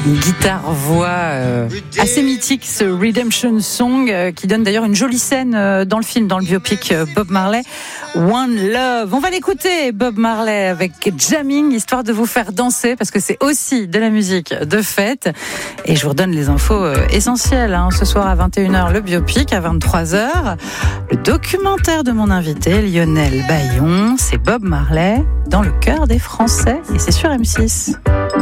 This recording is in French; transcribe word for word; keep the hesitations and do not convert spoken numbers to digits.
Une guitare-voix euh, assez mythique, ce Redemption Song, euh, qui donne d'ailleurs une jolie scène euh, dans le film, dans le biopic euh, Bob Marley, One Love. On va l'écouter, Bob Marley, avec Jamming, histoire de vous faire danser, parce que c'est aussi de la musique de fête. Et je vous redonne les infos euh, essentielles. Hein. Ce soir à vingt et une heures, le biopic, à vingt-trois heures, le documentaire de mon invité, Lionel Bayon. C'est Bob Marley, dans le cœur des Français, et c'est sur M six.